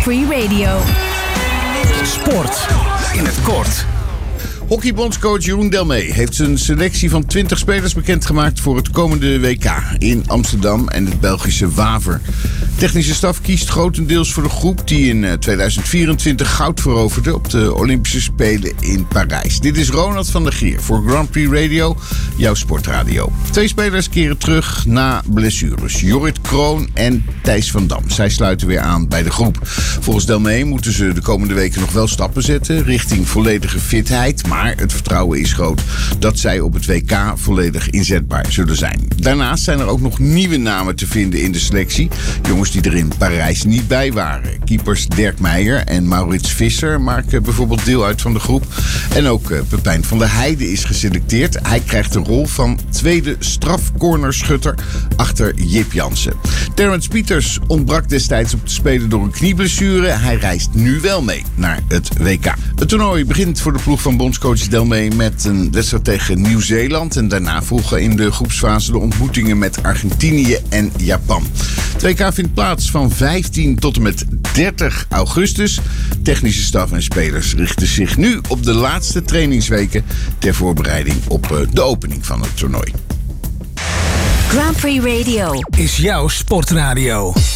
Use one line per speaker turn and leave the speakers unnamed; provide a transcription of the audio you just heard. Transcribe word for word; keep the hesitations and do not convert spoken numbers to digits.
Free Radio.
Sport in het kort.
Hockeybondscoach Jeroen Delmee heeft zijn selectie van twintig spelers bekendgemaakt voor het komende W K in Amsterdam en het Belgische Waver. Technische staf kiest grotendeels voor de groep die in tweeduizend vierentwintig goud veroverde op de Olympische Spelen in Parijs. Dit is Ronald van der Geer voor Grand Prix Radio, jouw sportradio. Twee spelers keren terug na blessures. Jorrit Kroon en Thijs van Dam. Zij sluiten weer aan bij de groep. Volgens Delmee moeten ze de komende weken nog wel stappen zetten richting volledige fitheid. Maar het vertrouwen is groot dat zij op het W K volledig inzetbaar zullen zijn. Daarnaast zijn er ook nog nieuwe namen te vinden in de selectie. Jongens die er in Parijs niet bij waren. Keepers Dirk Meijer en Maurits Visser maken bijvoorbeeld deel uit van de groep. En ook uh, Pepijn van der Heijden is geselecteerd. Hij krijgt de rol van tweede strafcornerschutter achter Jip Jansen. Terrence Pieters ontbrak destijds op de Spelen door een knieblessure. Hij reist nu wel mee naar het W K. Het toernooi begint voor de ploeg van bondscoach Delmee met een wedstrijd tegen Nieuw-Zeeland. En daarna volgen in de groepsfase de ontmoetingen met Argentinië en Japan. Het W K vindt plaats van vijftien tot en met dertig augustus. Technische staf en spelers richten zich nu op de laatste trainingsweken ter voorbereiding op de opening van het toernooi.
Grand Prix Radio
is jouw sportradio.